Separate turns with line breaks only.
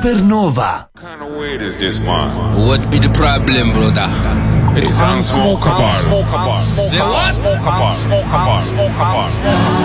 Supernova.
What kind of weed is this, man?
What be the problem, brother?
It's unsmokable.
Say what?
Smokeable.